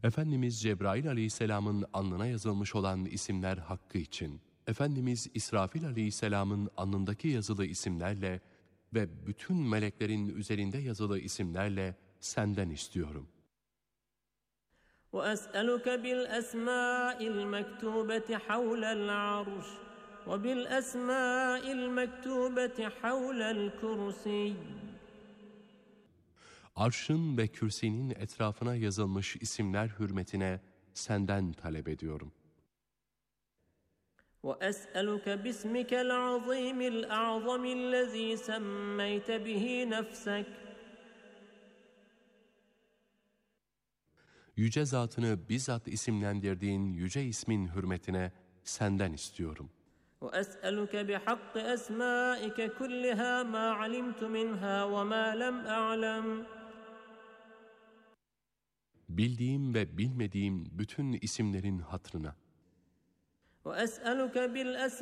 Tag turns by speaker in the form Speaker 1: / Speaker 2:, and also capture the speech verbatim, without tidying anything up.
Speaker 1: Efendimiz Cebrail aleyhisselamın alnına yazılmış olan isimler hakkı için, Efendimiz İsrafil aleyhisselamın alnındaki yazılı isimlerle ve bütün meleklerin üzerinde yazılı isimlerle senden istiyorum.
Speaker 2: وَأَسْأَلُكَ بِالْأَسْمَاءِ الْمَكْتُوبَةِ حَوْلَ الْعَرْشِ وَبِالْأَسْمَاءِ الْمَكْتُوبَةِ حَوْلَ الْكُرْسِيِّ.
Speaker 1: Arşın ve kürsinin etrafına yazılmış isimler hürmetine senden talep ediyorum.
Speaker 2: وَأَسْأَلُكَ بِاسْمِكَ الْعَظِيمِ الْأَعْظَمِ الَّذِي سَمَّيْتَ بِهِ نَفْسَكَ.
Speaker 1: Yüce zatını bizzat isimlendirdiğin yüce ismin hürmetine senden istiyorum.
Speaker 2: وَأَسْأَلُكَ بِحَقِّ أَسْمَائِكَ كُلِّهَا مَا عَلِمْتُ مِنْهَا وَمَا لَمْ أَعْلَمْ.
Speaker 1: Bildiğim ve bilmediğim bütün isimlerin hatırına.
Speaker 2: وَأَسْأَلُكَ بِالْأَسْمَاءِ